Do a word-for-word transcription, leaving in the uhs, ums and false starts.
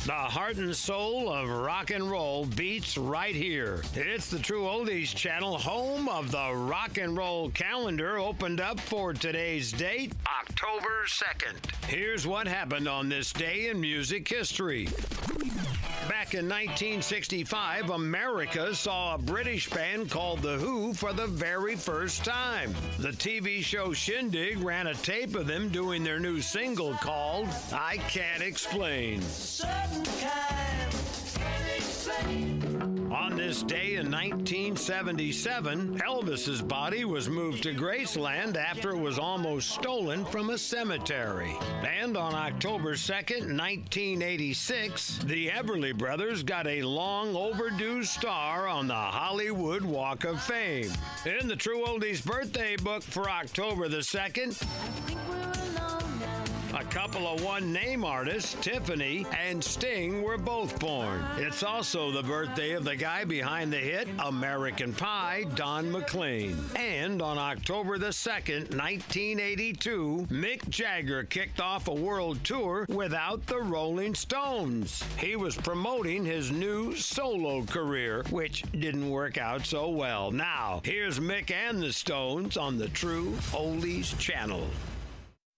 The heart and soul of rock and roll beats right here. It's the True Oldies channel, home of the rock and roll calendar, opened up for today's date, October second. Here's what happened on this day in music history. Back in nineteen sixty-five, America saw a British band called The Who for the very first time. The T V show Shindig ran a tape of them doing their new single called I Can't Explain. On this day in nineteen seventy-seven, Elvis's body was moved to Graceland after it was almost stolen from a cemetery. And on October second, nineteen eighty-six, the Everly Brothers got a long overdue star on the Hollywood Walk of Fame. In the True Oldies birthday book for October the second, a couple of one-name artists, Tiffany and Sting, were both born. It's also the birthday of the guy behind the hit American Pie, Don McLean. And on October the second, nineteen eighty-two, Mick Jagger kicked off a world tour without the Rolling Stones. He was promoting his new solo career, which didn't work out so well. Now, here's Mick and the Stones on the True Oldies channel.